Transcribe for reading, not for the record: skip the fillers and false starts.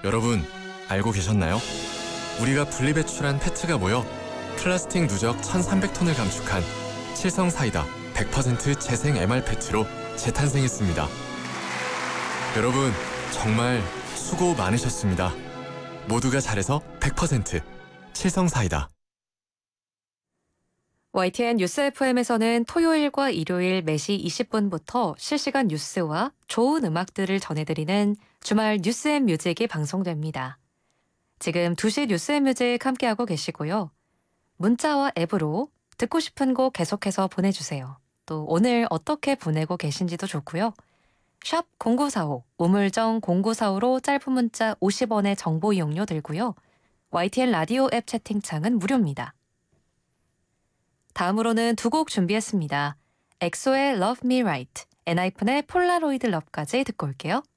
여러분, 알고 계셨나요? 우리가 분리배출한 페트가 모여 플라스틱 누적 1,300톤을 감축한 칠성사이다 100% 재생 MR 페트로 재탄생했습니다. 여러분, 정말 수고 많으셨습니다. 모두가 잘해서 100% 칠성사이다. YTN 뉴스 FM에서는 토요일과 일요일 매시 20분부터 실시간 뉴스와 좋은 음악들을 전해드리는 주말 뉴스 앤 뮤직이 방송됩니다. 지금 2시 뉴스 앤 뮤직 함께하고 계시고요. 문자와 앱으로 듣고 싶은 곡 계속해서 보내주세요. 또 오늘 어떻게 보내고 계신지도 좋고요. 샵 0945, 우물정 0945로 짧은 문자 50원의 정보 이용료 들고요. YTN 라디오 앱 채팅창은 무료입니다. 다음으로는 두 곡 준비했습니다. 엑소의 Love Me Right, 엔하이픈의 폴라로이드 러브까지 듣고 올게요.